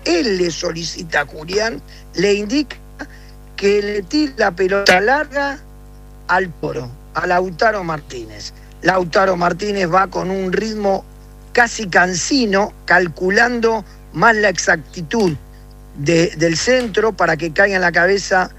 él le solicita a Julián, le indica que le tire la pelota larga al Toro, a Lautaro Martínez. Lautaro Martínez va con un ritmo casi cansino, calculando más la exactitud del centro para que caiga en la cabeza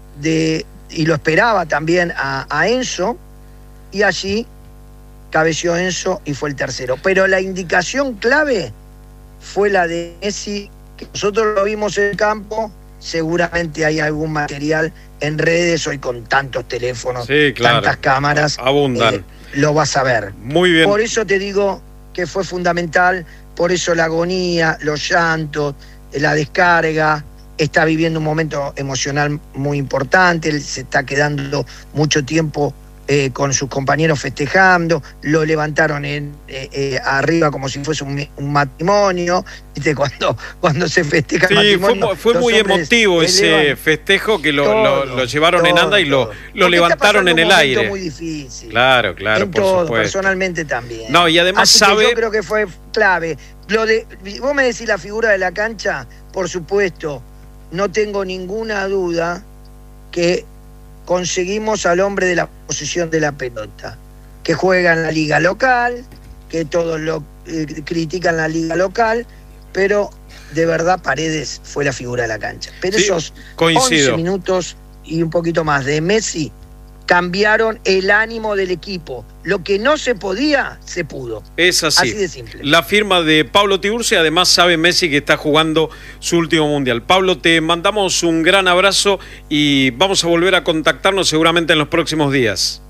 y lo esperaba también a Enzo, y allí cabeció Enzo y fue el tercero. Pero la indicación clave fue la de Messi, que nosotros lo vimos en el campo. Seguramente hay algún material en redes hoy con tantos teléfonos, sí, claro, tantas cámaras, abundan. Lo vas a ver. Muy bien. Por eso te digo que fue fundamental, por eso la agonía, los llantos, la descarga. Está viviendo un momento emocional muy importante, él se está quedando mucho tiempo con sus compañeros festejando, lo levantaron arriba como si fuese un matrimonio. ¿Viste? Cuando se festeja el matrimonio, fue muy emotivo ese festejo, que lo llevaron en anda y lo levantaron en el aire. Muy difícil. Claro, por supuesto. Personalmente también. No, y además yo creo que fue clave. Vos me decís la figura de la cancha, por supuesto, no tengo ninguna duda que conseguimos al hombre de la posición de la pelota, que juega en la liga local, que todos lo critican la liga local, pero de verdad Paredes fue la figura de la cancha. Pero sí, esos 11 minutos y un poquito más de Messi cambiaron el ánimo del equipo. Lo que no se podía, se pudo. Es así. Así de simple. La firma de Pablo Tiburcio, además sabe Messi que está jugando su último mundial. Pablo, te mandamos un gran abrazo y vamos a volver a contactarnos seguramente en los próximos días.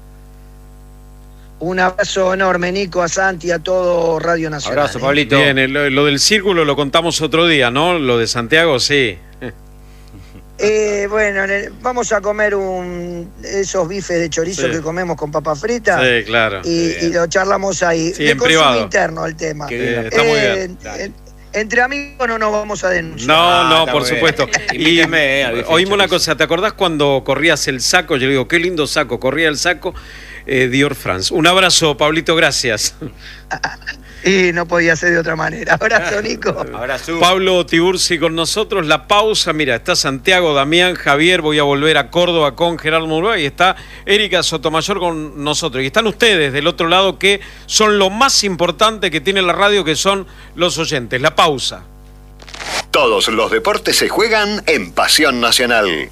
Un abrazo enorme, Nico, a Santi, a todo Radio Nacional. Abrazo, Pablito. Bien, lo del círculo lo contamos otro día, ¿no? Lo de Santiago, sí. Bueno, vamos a comer esos bifes de chorizo que comemos con papa frita. Sí, claro. Y lo charlamos ahí. Sí, de en privado. Interno el tema. Está muy bien. Entre amigos no nos vamos a denunciar. No, por supuesto. Y oímos una cosa, ¿te acordás cuando corrías el saco? Yo le digo, qué lindo saco, corría el saco Dior France. Un abrazo, Pablito, gracias. Y no podía ser de otra manera. Abrazo, Nico. Abrazo. Pablo Tiburci con nosotros. La pausa, mira, está Santiago, Damián, Javier. Voy a volver a Córdoba con Gerardo Murúa. Y está Erika Sotomayor con nosotros. Y están ustedes del otro lado, que son lo más importante que tiene la radio, que son los oyentes. La pausa. Todos los deportes se juegan en Pasión Nacional.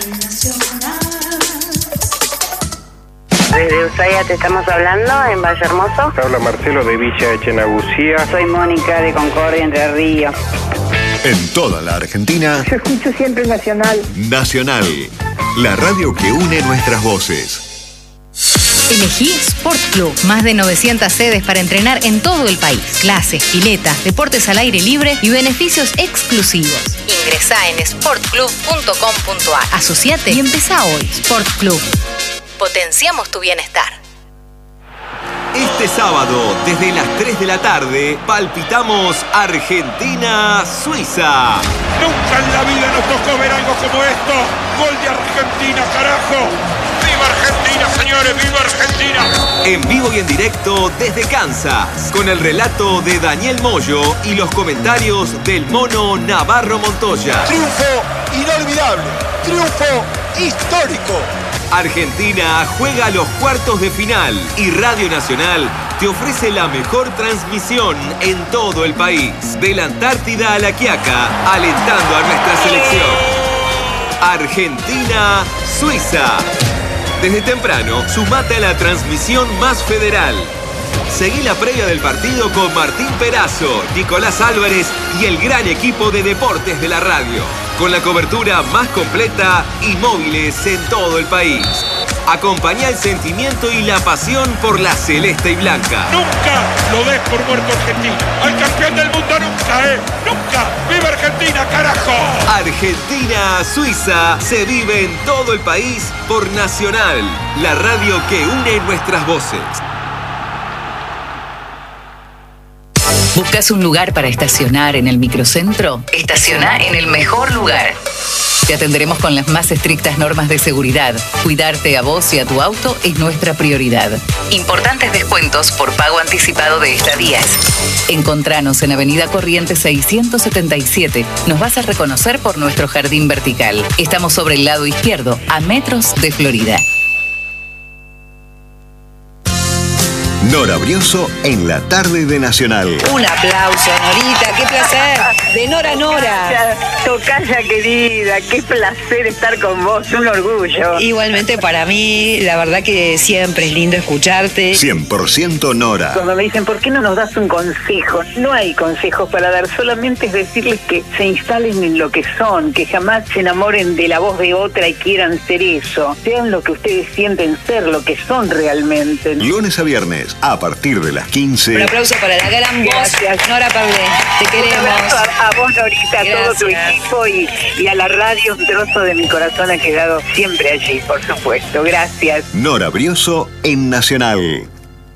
Desde Ushuaia te estamos hablando, en Valle Hermoso. Habla Marcelo de Villa Echenagusía. Soy Mónica de Concordia, Entre Ríos. En toda la Argentina. Yo escucho siempre Nacional. Nacional, la radio que une nuestras voces. Elegí Sport Club. Más de 900 sedes para entrenar en todo el país. Clases, piletas, deportes al aire libre y beneficios exclusivos. Ingresá en sportclub.com.ar. Asociate y empezá hoy. Sport Club. Potenciamos tu bienestar. Este sábado, desde las 3 de la tarde, palpitamos Argentina-Suiza. Nunca en la vida nos tocó ver algo como esto. Gol de Argentina, carajo. ¡Viva Argentina, señores! ¡Viva Argentina! En vivo y en directo desde Kansas, con el relato de Daniel Moyo y los comentarios del Mono Navarro Montoya. Triunfo inolvidable, triunfo histórico. Argentina juega los cuartos de final y Radio Nacional te ofrece la mejor transmisión en todo el país. De la Antártida a La Quiaca, alentando a nuestra selección. Argentina-Suiza. Desde temprano, sumate a la transmisión más federal. Seguí la previa del partido con Martín Perazo, Nicolás Álvarez y el gran equipo de deportes de la radio, con la cobertura más completa y móviles en todo el país. Acompañá el sentimiento y la pasión por la celeste y blanca. Nunca lo des por muerto Argentina. Al campeón del mundo nunca, nunca. ¡Viva Argentina, carajo! Argentina-Suiza se vive en todo el país por Nacional, la radio que une nuestras voces. ¿Buscas un lugar para estacionar en el microcentro? Estaciona en el mejor lugar. Te atenderemos con las más estrictas normas de seguridad. Cuidarte a vos y a tu auto es nuestra prioridad. Importantes descuentos por pago anticipado de estadías. Encontranos en Avenida Corrientes 677. Nos vas a reconocer por nuestro jardín vertical. Estamos sobre el lado izquierdo, a metros de Florida. Nora Brioso en la tarde de Nacional. Un aplauso, Norita, qué placer. De Nora a Nora. Tocaya querida, qué placer estar con vos, un orgullo. Igualmente para mí, la verdad que siempre es lindo escucharte. 100% Nora. Cuando me dicen, ¿por qué no nos das un consejo? No hay consejos para dar, solamente es decirles que se instalen en lo que son, que jamás se enamoren de la voz de otra y quieran ser eso. Sean lo que ustedes sienten ser, lo que son realmente. Lunes a viernes, a partir de las 15. Un aplauso para la gran voz, Nora Paulé. Te queremos. Un abrazo a vos, Norita, a todo tu Gracias. equipo y a la radio. Un trozo de mi corazón ha quedado siempre allí, por supuesto. Gracias. Nora Brioso en Nacional.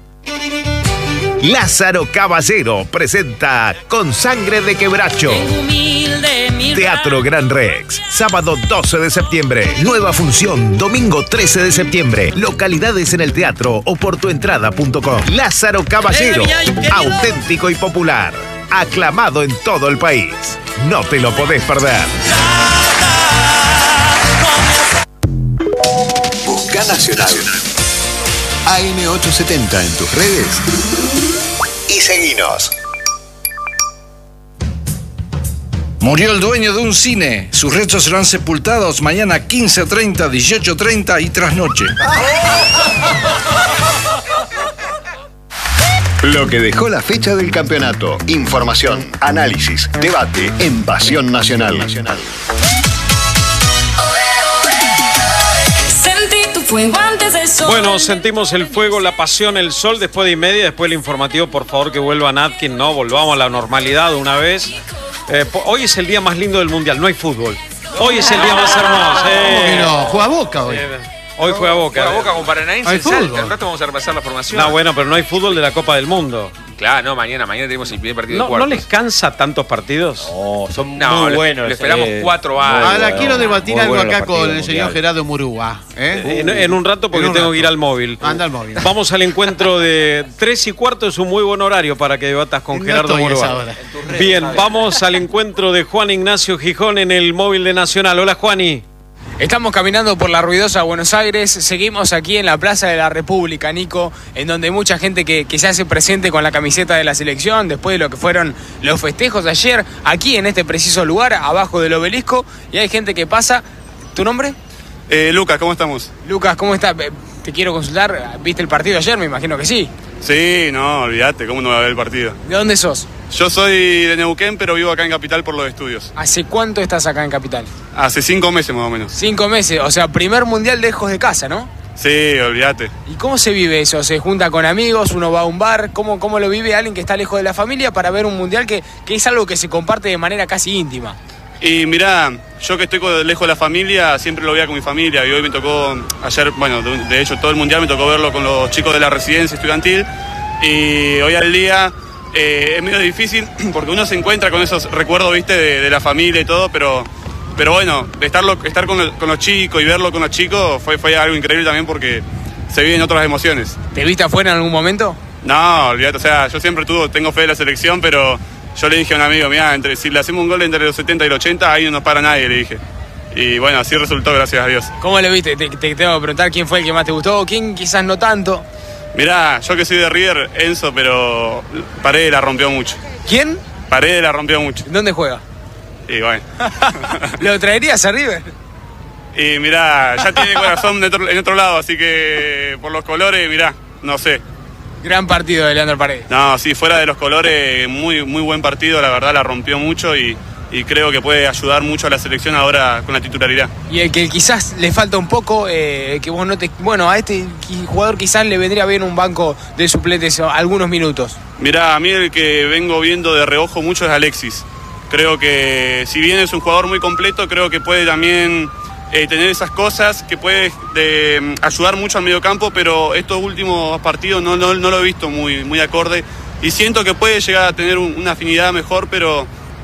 Lázaro Caballero presenta Con Sangre de Quebracho. Teatro Gran Rex, sábado 12 de septiembre. Nueva función, domingo 13 de septiembre. Localidades en el teatro o por tuentrada.com. Lázaro Caballero, auténtico y popular. Aclamado en todo el país. No te lo podés perder. Busca Nacional. AM870 en tus redes. Y seguinos. Murió el dueño de un cine. Sus restos serán sepultados mañana 15:30, 18:30 y trasnoche. Lo que dejó la fecha del campeonato. Información, análisis, debate en Pasión Nacional. Bueno, sentimos el fuego, la pasión, el sol después de y media, después el informativo, por favor que vuelva Natkin, no, volvamos a la normalidad de una vez. Hoy es el día más lindo del mundial, no hay fútbol. Hoy es el día más hermoso. ¿Cómo que no? Juega Boca hoy. Hoy juega Boca. Juega Boca con Paranaense Hay en Salta. fútbol. Al rato vamos a repasar la formación. No, bueno, pero no hay fútbol de la Copa del Mundo. Claro, no, mañana tenemos el primer partido de ¿No cuartos. les cansa tantos partidos? Son muy buenos. Le esperamos 4 años. Ahora quiero debatir algo buenos acá los con partidos el señor mundiales. Gerardo Murúa. En un rato porque En un tengo rato. que ir al móvil. Anda al móvil. Vamos al encuentro de 3:15, es un muy buen horario para que debatas con No Gerardo estoy a esa Murúa. hora. Bien, vamos al encuentro de Juan Ignacio Gijón en el móvil de Nacional. Hola, Juani. Estamos caminando por la ruidosa Buenos Aires, seguimos aquí en la Plaza de la República, Nico, en donde hay mucha gente que se hace presente con la camiseta de la selección, después de lo que fueron los festejos de ayer, aquí en este preciso lugar, abajo del obelisco, y hay gente que pasa. ¿Tu nombre? Lucas, ¿cómo estamos? Lucas, ¿cómo estás? Te quiero consultar, ¿viste el partido ayer? Me imagino que sí. Sí, no, olvídate, ¿cómo no va a ver el partido? ¿De dónde sos? Yo soy de Neuquén, pero vivo acá en Capital por los estudios. ¿Hace cuánto estás acá en Capital? Hace 5 meses más o menos. 5 meses, o sea, primer mundial lejos de casa, ¿no? Sí, olvídate. ¿Y cómo se vive eso? ¿Se junta con amigos? ¿Uno va a un bar? ¿Cómo lo vive alguien que está lejos de la familia para ver un mundial que es algo que se comparte de manera casi íntima? Y mirá, yo que estoy lejos de la familia, siempre lo veía con mi familia. Y hoy me tocó, ayer, bueno, de hecho todo el mundial me tocó verlo con los chicos de la residencia estudiantil. Y hoy al día es medio difícil porque uno se encuentra con esos recuerdos, viste, de la familia y todo, pero bueno, estar con los chicos y verlo con los chicos fue algo increíble también porque se viven otras emociones. ¿Te viste afuera en algún momento? No, olvídate, o sea, yo siempre tengo fe de la selección, pero yo le dije a un amigo, mirá, si le hacemos un gol entre los 70 y los 80, ahí no nos para nadie, le dije. Y bueno, así resultó, gracias a Dios. ¿Cómo lo viste? Te tengo que preguntar quién fue el que más te gustó, quién quizás no tanto. Mirá, yo que soy de River, Enzo, pero Paredes la rompió mucho. ¿Quién? Paredes la rompió mucho. ¿Dónde juega? Y bueno. ¿Lo traerías a River? Y mirá, ya tiene corazón en otro lado, así que por los colores, mirá, no sé. Gran partido de Leandro Paredes. No, sí, fuera de los colores, muy buen partido, la verdad la rompió mucho y creo que puede ayudar mucho a la selección ahora con la titularidad. Y el que quizás le falta un poco, que vos no te... Bueno, a este jugador quizás le vendría bien un banco de suplentes algunos minutos. Mirá, a mí el que vengo viendo de reojo mucho es Alexis. Creo que si bien es un jugador muy completo, creo que puede también tener esas cosas, que puede ayudar mucho al mediocampo, pero estos últimos partidos no lo he visto muy acorde y siento que puede llegar a tener una afinidad mejor, pero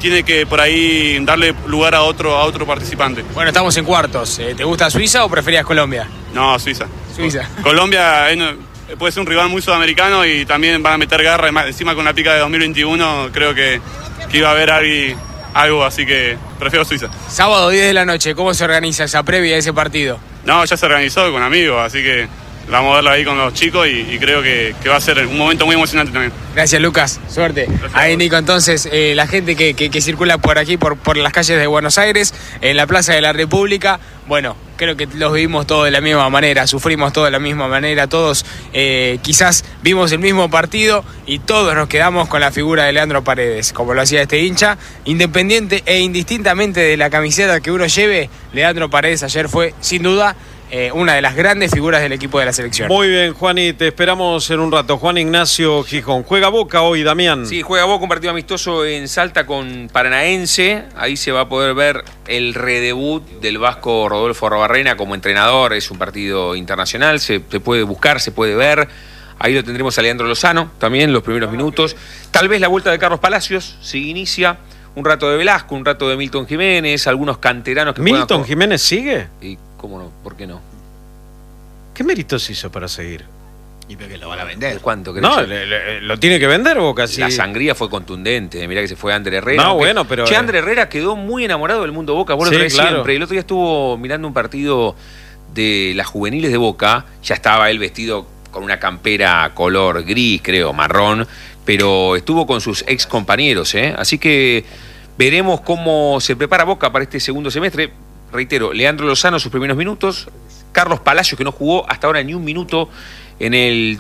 tiene que por ahí darle lugar a otro participante. Bueno, estamos en cuartos. ¿Te gusta Suiza o preferías Colombia? No, Suiza. Suiza. Colombia puede ser un rival muy sudamericano y también van a meter garra. Encima con la pica de 2021 creo que iba a haber algo, así que prefiero Suiza. Sábado 10 de la noche, ¿cómo se organiza esa previa de ese partido? No, ya se organizó con amigos, así que vamos a verlo ahí con los chicos y creo que va a ser un momento muy emocionante también. Gracias, Lucas. Suerte. Ahí, Nico, entonces, la gente que circula por aquí, por las calles de Buenos Aires, en la Plaza de la República, bueno, creo que los vivimos todos de la misma manera, sufrimos todos de la misma manera, todos quizás vimos el mismo partido y todos nos quedamos con la figura de Leandro Paredes, como lo hacía este hincha, independiente e indistintamente de la camiseta que uno lleve. Leandro Paredes ayer fue, sin duda, una de las grandes figuras del equipo de la selección. Muy bien, Juani, te esperamos en un rato. Juan Ignacio Gijón. ¿Juega Boca hoy, Damián? Sí, juega Boca, un partido amistoso en Salta con Paranaense. Ahí se va a poder ver el redebut del vasco Rodolfo Arrobarrena como entrenador. Es un partido internacional, se puede buscar, se puede ver. Ahí lo tendremos a Leandro Lozano, también los primeros minutos. Tal vez la vuelta de Carlos Palacios, si inicia. Un rato de Velasco, un rato de Milton Jiménez, algunos canteranos que ¿Milton Jiménez sigue? Y cómo no, ¿por qué no? ¿Qué méritos hizo para seguir? Y porque lo van a vender. ¿Cuánto crees? No, lo tiene que vender Boca. La sangría fue contundente. Mirá que se fue Ander Herrera. No, bueno, pero... Ander Herrera quedó muy enamorado del mundo Boca. Vos lo traes siempre. El otro día estuvo mirando un partido de las juveniles de Boca. Ya estaba él vestido con una campera color gris, creo, marrón. Pero estuvo con sus ex compañeros, ¿eh? Así que veremos cómo se prepara Boca para este segundo semestre. Reitero, Leandro Lozano sus primeros minutos, Carlos Palacios, que no jugó hasta ahora ni un minuto en el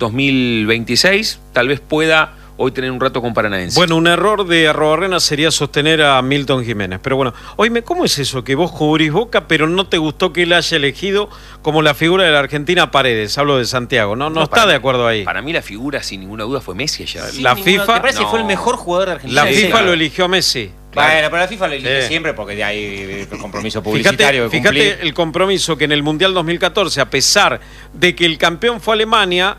2026, tal vez pueda hoy tener un rato con Paranaense. Bueno, un error de Arrobarrena sería sostener a Milton Jiménez. Pero bueno, oíme, ¿cómo es eso que vos cubrís Boca, pero no te gustó que él haya elegido como la figura de la Argentina Paredes? Hablo de Santiago, ¿no? No está de acuerdo ahí. Para mí la figura, sin ninguna duda, fue Messi ayer. La FIFA... ¿Te parece que fue el mejor jugador de Argentina? La FIFA lo eligió a Messi. Claro. Bueno, pero la FIFA lo elige siempre porque hay compromiso publicitario. Fíjate el compromiso que en el Mundial 2014, a pesar de que el campeón fue Alemania,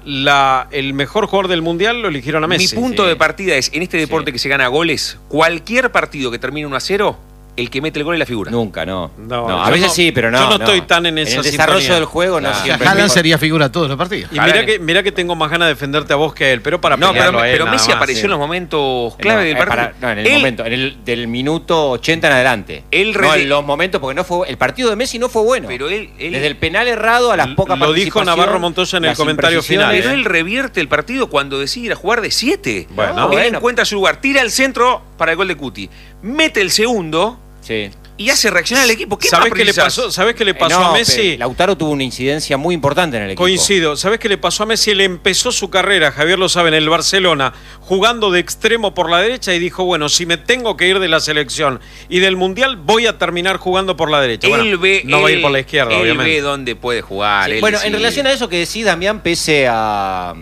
el mejor jugador del Mundial lo eligieron a Messi. Mi punto de partida es, en este deporte que se gana goles, cualquier partido que termine 1-0, el que mete el gol es la figura. Nunca, no. A veces sí, pero no. Yo no estoy tan en esa el desarrollo sintonía del juego no siempre. Haaland sería figura todos los partidos. Y mirá que tengo más ganas de defenderte a vos que a él, pero para pelearlo a él, pero Messi apareció en los momentos clave del partido. En el momento, del minuto 80 en adelante. No en los momentos, porque no fue el partido de Messi no fue bueno. Pero él desde el penal errado a las pocas lo dijo Navarro Montoya en el comentario final. Pero él revierte el partido cuando decide ir a jugar de 7. Bueno, él encuentra su lugar, tira el centro para el gol de Cuti, mete el segundo. Sí. Y hace reaccionar al equipo. ¿Sabés qué le pasó? ¿Sabés qué le pasó a Messi? Lautaro tuvo una incidencia muy importante en el equipo. Coincido. ¿Sabés qué le pasó a Messi? Él empezó su carrera, Javier lo sabe, en el Barcelona, jugando de extremo por la derecha y dijo, bueno, si me tengo que ir de la selección y del Mundial, voy a terminar jugando por la derecha. No va a ir por la izquierda, él obviamente. Él ve dónde puede jugar. Sí, bueno, en relación a eso que decís, Damián, pese a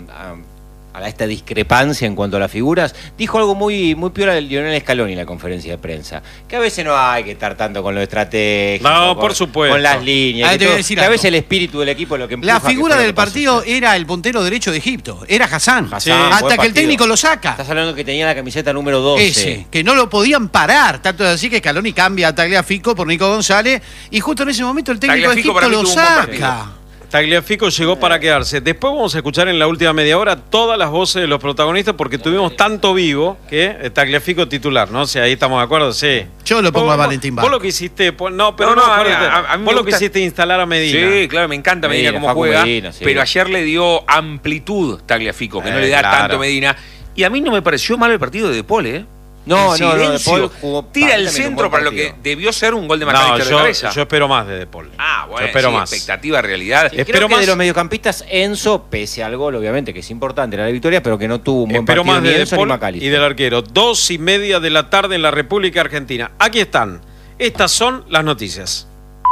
esta discrepancia en cuanto a las figuras, dijo algo muy piola del Lionel Scaloni en la conferencia de prensa, que a veces no hay que estar tanto con lo estratégico, por supuesto, con las líneas, que a veces el espíritu del equipo es lo que empuja. La figura del partido era el puntero derecho de Egipto, era Hassan, hasta que el técnico lo saca. Estás hablando que tenía la camiseta número 12. Ese, que no lo podían parar, tanto es así que Scaloni cambia a Tagliafico por Nico González, y justo en ese momento el técnico de Egipto lo saca. Tagliafico llegó para quedarse. Después vamos a escuchar en la última media hora todas las voces de los protagonistas porque tuvimos tanto vivo que Tagliafico titular, ¿no? O sea, ahí estamos de acuerdo, sí. Yo lo pongo a Valentín Vázquez. Vos lo que hiciste, vos lo que hiciste instalar a Medina. Sí, claro, me encanta Medina cómo juega, Medina, sí. Pero ayer le dio amplitud Tagliafico, que no le da tanto Medina. Y a mí no me pareció mal el partido de De Paul, ¿eh? No, De Paul jugó, tira el centro para lo que debió ser un gol de McAllister de cabeza. Yo espero más de Paul. Bueno, yo espero más. Expectativa, realidad. Sí, creo que de los mediocampistas, Enzo, pese al gol, obviamente, que es importante la victoria, pero que no tuvo un buen partido más ni de Enzo Paul ni McAllister. Y del arquero, 2:30 de la tarde en la República Argentina. Aquí están. Estas son las noticias.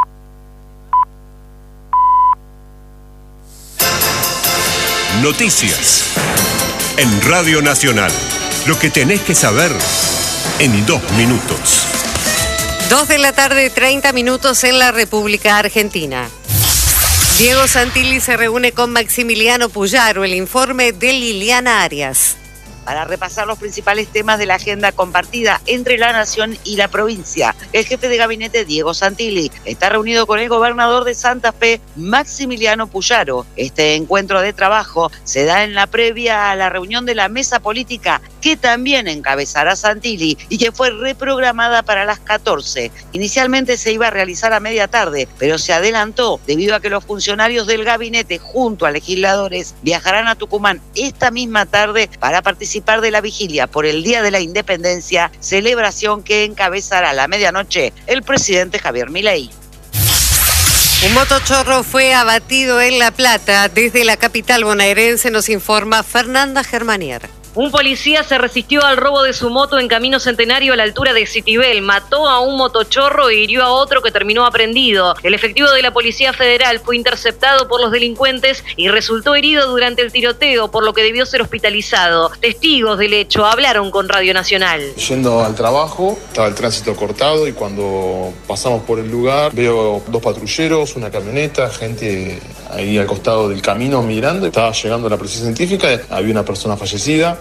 Noticias en Radio Nacional. Lo que tenés que saber en 2 minutos. 2 de la tarde, 30 minutos en la República Argentina. Diego Santilli se reúne con Maximiliano Puyaro. El informe de Liliana Arias. para repasar los principales temas de la agenda compartida entre la Nación y la provincia. El jefe de gabinete, Diego Santilli, está reunido con el gobernador de Santa Fe, Maximiliano Puyaro. Este encuentro de trabajo se da en la previa a la reunión de la mesa política que también encabezará Santilli y que fue reprogramada para las 14. Inicialmente se iba a realizar a media tarde, pero se adelantó debido a que los funcionarios del gabinete junto a legisladores viajarán a Tucumán esta misma tarde para participar de la vigilia por el Día de la Independencia, celebración que encabezará a la medianoche el presidente Javier Milei. Un motochorro fue abatido en La Plata. Desde la capital bonaerense nos informa Fernanda Germanier. Un policía se resistió al robo de su moto en Camino Centenario a la altura de Citibel. Mató a un motochorro e hirió a otro que terminó aprendido. El efectivo de la Policía Federal fue interceptado por los delincuentes y resultó herido durante el tiroteo, por lo que debió ser hospitalizado. Testigos del hecho hablaron con Radio Nacional. Yendo al trabajo, estaba el tránsito cortado y cuando pasamos por el lugar veo 2 patrulleros, una camioneta, gente ahí al costado del camino mirando. Estaba llegando la policía científica, había una persona fallecida.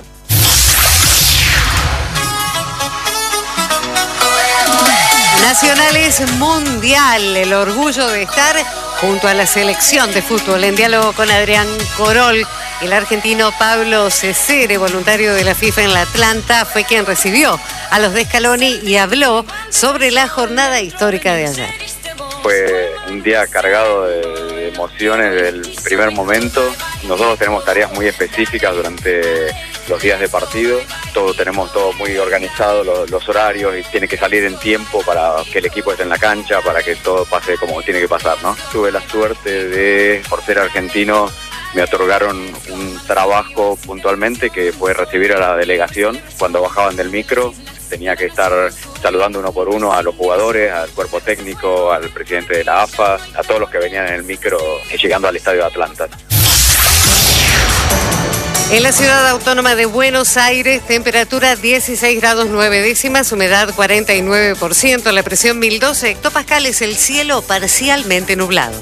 Nacional es mundial, el orgullo de estar junto a la selección de fútbol. En diálogo con Adrián Corol, el argentino Pablo Cesere, voluntario de la FIFA en la Atlanta, fue quien recibió a los de Scaloni y habló sobre la jornada histórica de ayer. Fue un día cargado de emociones desde el primer momento. Nosotros tenemos tareas muy específicas durante los días de partido. Tenemos todo muy organizado, los horarios, y tiene que salir en tiempo para que el equipo esté en la cancha, para que todo pase como tiene que pasar, ¿no? Tuve la suerte de, por ser argentino, me otorgaron un trabajo puntualmente que fue recibir a la delegación. Cuando bajaban del micro tenía que estar saludando uno por uno a los jugadores, al cuerpo técnico, al presidente de la AFA, a todos los que venían en el micro llegando al estadio de Atlanta. En la ciudad autónoma de Buenos Aires, temperatura 16 grados 9 décimas, humedad 49%, la presión 1012 hectopascales, el cielo parcialmente nublado.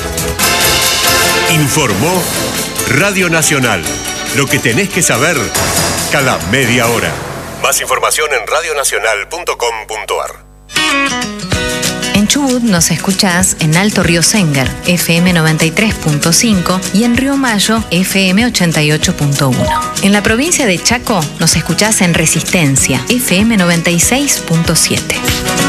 Informó Radio Nacional. Lo que tenés que saber cada media hora. Más información en radionacional.com.ar. En Chubut nos escuchás en Alto Río Sénger, FM 93.5 y en Río Mayo, FM 88.1. En la provincia de Chaco nos escuchás en Resistencia, FM 96.7.